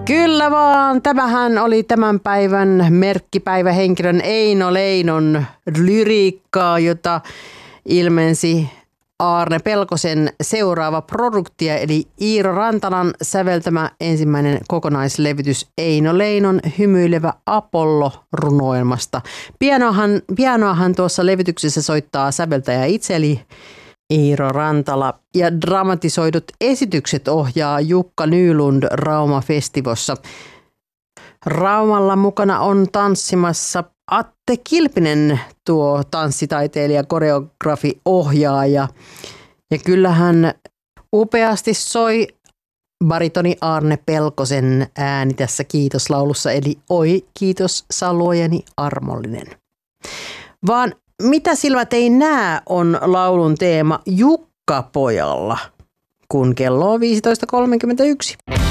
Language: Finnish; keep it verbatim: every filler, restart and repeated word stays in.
Kyllä vaan, tämähän oli tämän päivän merkkipäivähenkilön Eino Leinon lyriikkaa, jota ilmensi Aarne Pelkosen seuraava produktia, eli Iiro Rantalan säveltämä ensimmäinen kokonaislevytys Eino Leinon Hymyilevä Apollo -runoelmasta. Pianoahan, pianoahan tuossa levytyksessä soittaa säveltäjä itse, eli Iiro Rantala, ja dramatisoidut esitykset ohjaa Jukka Nylund Rauma Festivossa. Raumalla mukana on tanssimassa Atte Kilpinen, tuo tanssitaiteilija, koreografi, ohjaaja. Ja kyllähän upeasti soi baritoni Aarne Pelkosen ääni tässä kiitoslaulussa, eli oi kiitos sä luojani armollinen. Vaan mitä silmät ei näe on laulun teema Jukkapojalla, kun kello on viisitoista kolmekymmentäyksi.